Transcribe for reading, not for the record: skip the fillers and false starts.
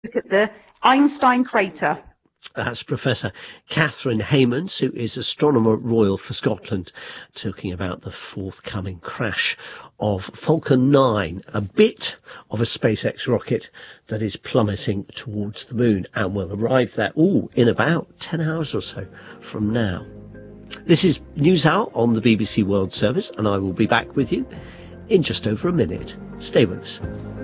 Look at the Einstein crater. That's Professor Catherine Haymans, who is Astronomer Royal for Scotland, talking about the forthcoming crash of Falcon 9, a bit of a SpaceX rocket that is plummeting towards the moon and will arrive there in about 10 hours or so from now. This is NewsHour on the BBC World Service, and I will be back with you in just over a minute. Stay with us.